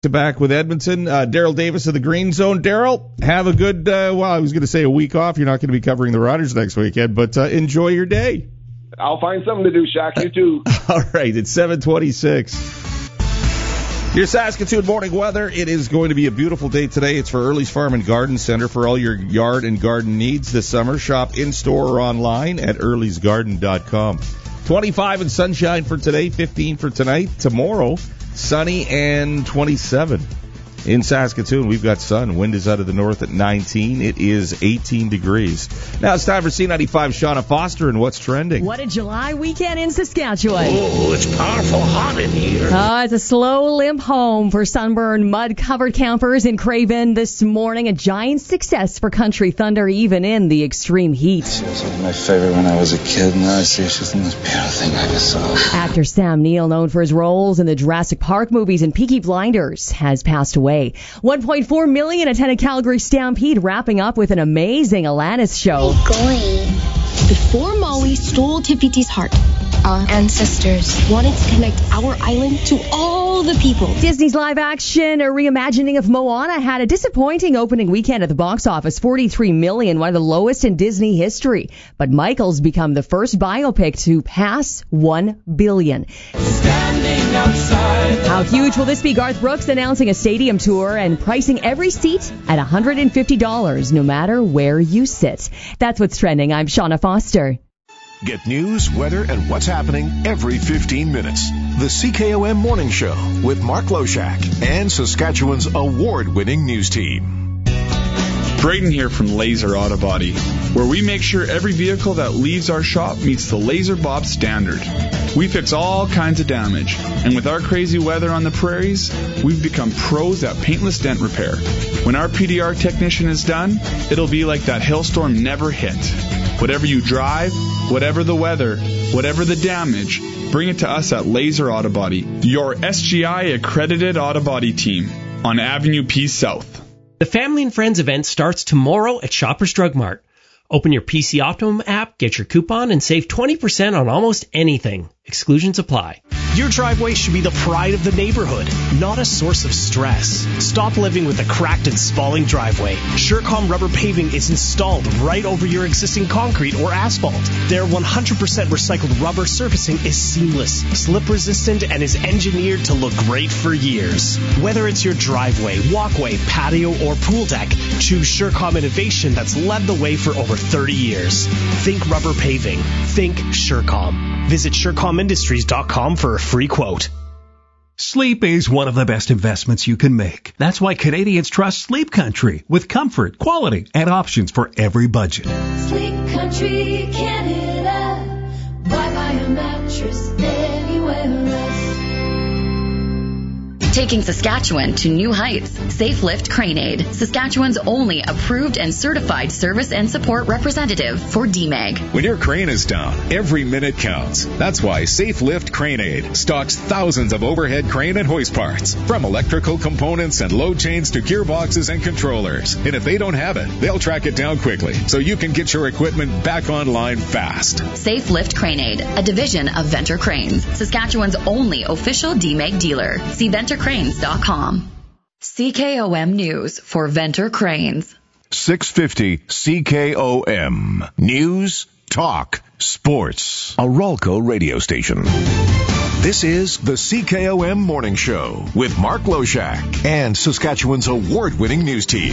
back-to-back with Edmonton. Daryl Davis of the Green Zone. Daryl, have a good, I was going to say a week off. You're not going to be covering the Riders next weekend, but enjoy your day. I'll find something to do, Shaq. You too. All right, it's 7:26. Your Saskatoon morning weather. It is going to be a beautiful day today. It's for Early's Farm and Garden Center for all your yard and garden needs this summer. Shop in-store or online at earlysgarden.com. 25 and sunshine for today, 15 for tonight. Tomorrow, sunny and 27. In Saskatoon, we've got sun. Wind is out of the north at 19. It is 18 degrees. Now it's time for C95 Shauna Foster and What's Trending. What a July weekend in Saskatchewan. Oh, it's powerful hot in here. It's a slow limp home for sunburned, mud-covered campers in Craven this morning. A giant success for Country Thunder, even in the extreme heat. She was my favorite when I was a kid. Now I see she's the most beautiful thing I ever saw. Actor Sam Neill, known for his roles in the Jurassic Park movies and Peaky Blinders, has passed away. 1.4 million attended Calgary Stampede, wrapping up with an amazing Alanis show. Before Maui stole Te Fiti's heart, our ancestors wanted to connect our island to all the people. Disney's live-action reimagining of Moana had a disappointing opening weekend at the box office, 43 million, one of the lowest in Disney history. But Michael's become the first biopic to pass 1 billion. Standing outside. How huge will this be? Garth Brooks announcing a stadium tour and pricing every seat at $150, no matter where you sit. That's what's trending. I'm Shauna Foster. Get news, weather, and what's happening every 15 minutes. The CKOM Morning Show with Mark Loshak and Saskatchewan's award-winning news team. Braden here from Laser Auto Body, where we make sure every vehicle that leaves our shop meets the Laser Bob standard. We fix all kinds of damage, and with our crazy weather on the prairies, we've become pros at paintless dent repair. When our PDR technician is done, it'll be like that hailstorm never hit. Whatever you drive, whatever the weather, whatever the damage, bring it to us at Laser Auto Body, your SGI accredited auto body team on Avenue P South. The Family and Friends event starts tomorrow at Shoppers Drug Mart. Open your PC Optimum app, get your coupon, and save 20% on almost anything. Exclusions apply. Your driveway should be the pride of the neighborhood, not a source of stress. Stop living with a cracked and spalling driveway. Surecom rubber paving is installed right over your existing concrete or asphalt. Their 100% recycled rubber surfacing is seamless, slip resistant, and is engineered to look great for years. Whether it's your driveway, walkway, patio, or pool deck, choose Surecom innovation that's led the way for over 30 years. Think rubber paving. Think Surecom. Visit SurecomIndustries.com for a free quote. Sleep is one of the best investments you can make. That's why Canadians trust Sleep Country with comfort, quality, and options for every budget. Sleep Country, Canada. Why buy a mattress anywhere else? Taking Saskatchewan to new heights. Safe Lift Crane Aid, Saskatchewan's only approved and certified service and support representative for DMAG. When your crane is down, every minute counts. That's why Safe Lift Crane Aid stocks thousands of overhead crane and hoist parts, from electrical components and load chains to gearboxes and controllers. And if they don't have it, they'll track it down quickly so you can get your equipment back online fast. Safe Lift Crane Aid, a division of Venter Cranes, Saskatchewan's only official DMAG dealer. See VenterCranes.com. CKOM News for Venter Cranes. 650 CKOM. News, talk, sports. A Ralco radio station. This is the CKOM Morning Show with Mark Loshak and Saskatchewan's award-winning news team.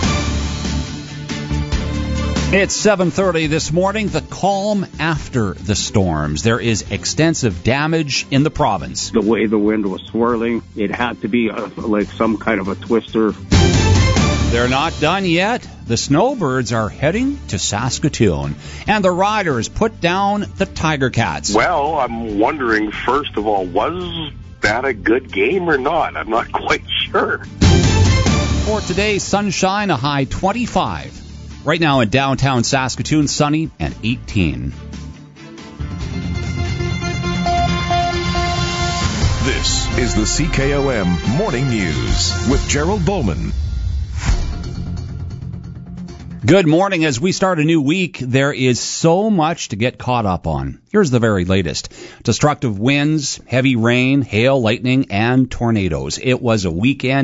It's 7:30 this morning, the calm after the storms. There is extensive damage in the province. The way the wind was swirling, it had to be like some kind of a twister. They're not done yet. The snowbirds are heading to Saskatoon, and the Riders put down the Tiger Cats. Well, I'm wondering, first of all, was that a good game or not? I'm not quite sure. For today, sunshine, a high 25. Right now in downtown Saskatoon, sunny and 18. This is the CKOM Morning News with Gerald Bowman. Good morning. As we start a new week, there is so much to get caught up on. Here's the very latest. Destructive winds, heavy rain, hail, lightning, and tornadoes. It was a weekend